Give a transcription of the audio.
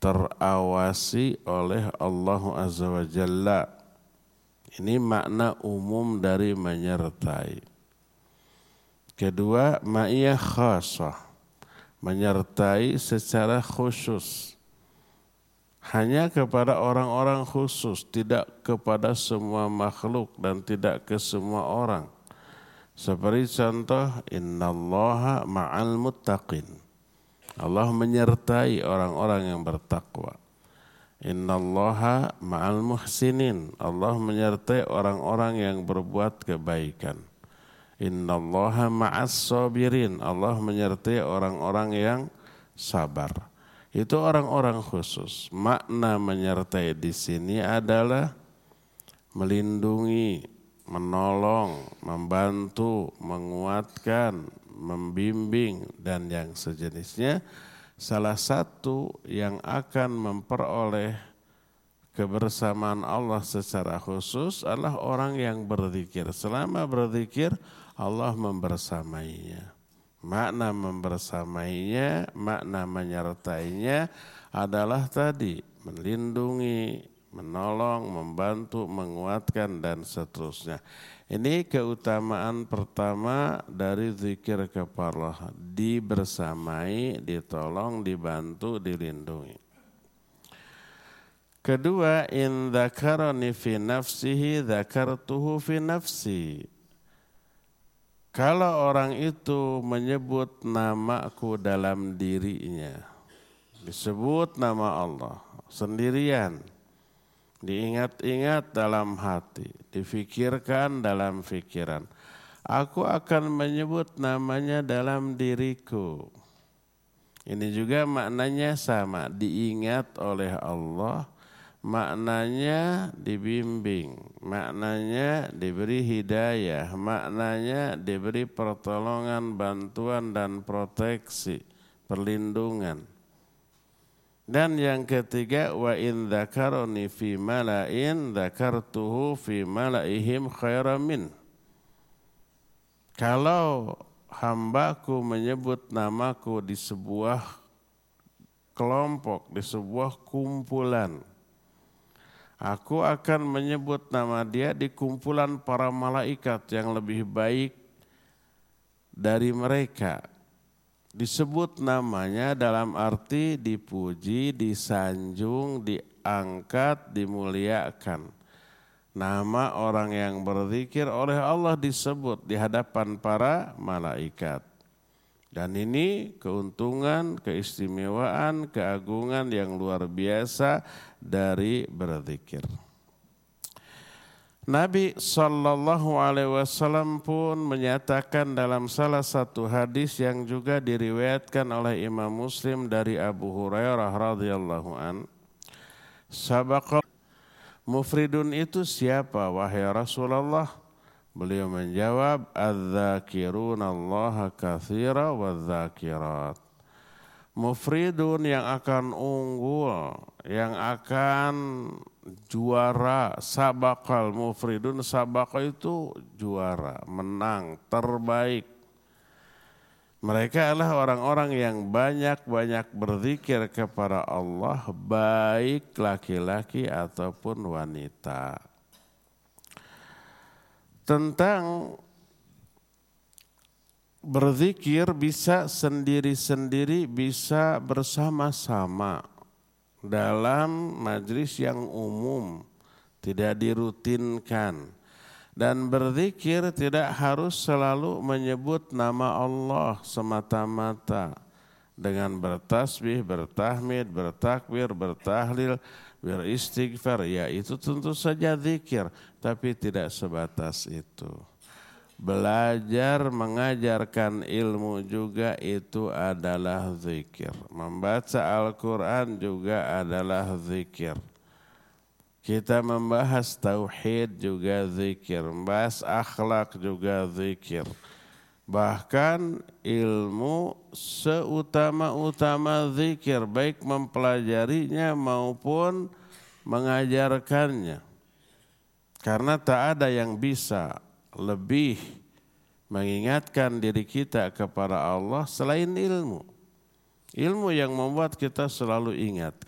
terawasi oleh Allah Azza wa Jalla. Ini makna umum dari menyertai. Kedua, ma'iyah khasah, menyertai secara khusus. Hanya kepada orang-orang khusus, tidak kepada semua makhluk dan tidak ke semua orang. Seperti contoh, innallaha ma'al muttaqin. Allah menyertai orang-orang yang bertakwa. Innallaha ma'al muhsinin. Allah menyertai orang-orang yang berbuat kebaikan. Innallaha ma'as sabirin. Allah menyertai orang-orang yang sabar. Itu orang-orang khusus. Makna menyertai di sini adalah melindungi, menolong, membantu, menguatkan, membimbing, dan yang sejenisnya. Salah satu yang akan memperoleh kebersamaan Allah secara khusus adalah orang yang berzikir. Selama berzikir, Allah membersamainya. Makna membersamainya, makna menyertainya adalah tadi melindungi, menolong, membantu, menguatkan dan seterusnya. Ini keutamaan pertama dari zikir kepada Allah, dibersamai, ditolong, dibantu, dilindungi. Kedua, in dzakarani fi nafsihi dzakartuhu fi nafsi. Kalau orang itu menyebut namaku dalam dirinya, disebut nama Allah sendirian, diingat-ingat dalam hati, difikirkan dalam fikiran, aku akan menyebut namanya dalam diriku. Ini juga maknanya sama, diingat oleh Allah, maknanya dibimbing, maknanya diberi hidayah, maknanya diberi pertolongan, bantuan dan proteksi, perlindungan. Dan yang ketiga, wa in dzakarani fi mala'in dzakartuhu fi mala'ihim khairan min. Kalau hambaku menyebut namaku di sebuah kelompok, di sebuah kumpulan, aku akan menyebut nama dia di kumpulan para malaikat yang lebih baik dari mereka. Disebut namanya dalam arti dipuji, disanjung, diangkat, dimuliakan. Nama orang yang berzikir oleh Allah disebut di hadapan para malaikat. Dan ini keuntungan, keistimewaan, keagungan yang luar biasa dari berzikir. Nabi SAW pun menyatakan dalam salah satu hadis yang juga diriwayatkan oleh Imam Muslim dari Abu Hurairah radhiyallahu an, sabaqa mufridun itu siapa wahai Rasulullah? Beliau menjawab, adz-dzakiruna Allaha katsira wadz-dzakirat. Mufridun yang akan unggul, yang akan juara, sabaqal mufridun, sabaqa itu juara, menang, terbaik. Mereka adalah orang-orang yang banyak-banyak berzikir kepada Allah, baik laki-laki ataupun wanita. Tentang berzikir bisa sendiri-sendiri, bisa bersama-sama dalam majlis yang umum, tidak dirutinkan. Dan berzikir tidak harus selalu menyebut nama Allah semata-mata. Dengan bertasbih, bertahmid, bertakbir, bertahlil, beristighfar, ya itu tentu saja zikir, tapi tidak sebatas itu. Belajar mengajarkan ilmu juga itu adalah zikir. Membaca Al-Quran juga adalah zikir. Kita membahas tauhid juga zikir, membahas akhlak juga zikir. Bahkan ilmu seutama-utama zikir, baik mempelajarinya maupun mengajarkannya. Karena tak ada yang bisa lebih mengingatkan diri kita kepada Allah selain ilmu. Ilmu yang membuat kita selalu ingat